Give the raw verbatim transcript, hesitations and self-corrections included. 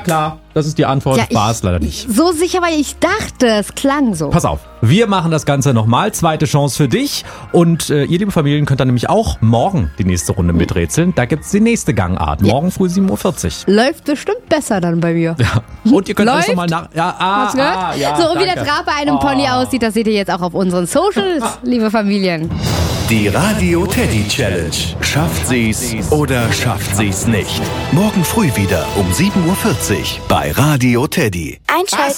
klar, das ist die Antwort. Ja, War es leider nicht. So sicher, weil ich dachte, es klang so. Pass auf, wir machen das Ganze nochmal. Zweite Chance für dich. Und äh, ihr, liebe Familien, könnt dann nämlich auch morgen die nächste Runde miträtseln. Da gibt's die nächste Gangart. Morgen früh sieben Uhr vierzig. Läuft bestimmt besser dann bei mir. Ja. Und ihr könnt alles Läuft? nochmal nach... Ja, ah, Hast du gehört? ah, ja, so, und wie danke. der Trab bei einem Pony aussieht, das seht ihr jetzt auch auf unseren Socials, liebe Familien. Die Radio Teddy Challenge. Schafft sie's oder schafft sie's nicht? Morgen früh wieder um sieben Uhr vierzig bei Radio Teddy. Einschalten.